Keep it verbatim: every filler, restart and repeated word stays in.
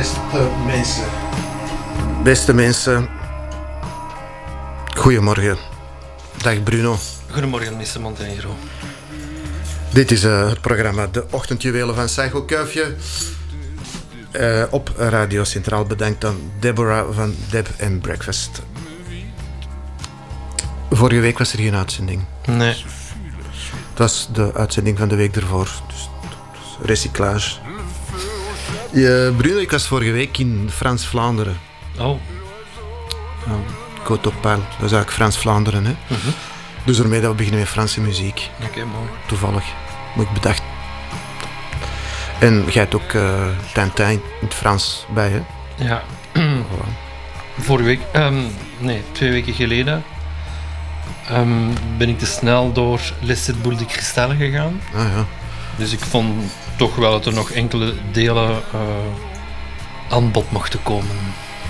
Beste mensen. Beste mensen. Goedemorgen. Dag Bruno. Goedemorgen, mister Montenegro. Dit is uh, het programma De Ochtendjuwelen van Psycho Kuifje. Uh, op Radio Centraal. Bedankt aan Deborah van Deb and Breakfast. Vorige week was er geen uitzending. Nee. Het was de uitzending van de week ervoor. Dus, dus recyclage. Ja, Bruno, ik was vorige week in Frans-Vlaanderen. Oh. Uh, Côte d'Opale, dat is eigenlijk Frans-Vlaanderen. Hè? Mm-hmm. Dus daarmee dat we beginnen met Franse muziek. Oké, okay, mooi. Toevallig. Moet ik bedacht. En jij hebt ook uh, Tintin in het Frans bij, hè? Ja. Vorige week, um, nee, twee weken geleden, um, ben ik te snel door Les Sept Boules de Cristal gegaan. Ah ja. Dus ik vond toch wel dat er nog enkele delen uh, aan bod mochten komen.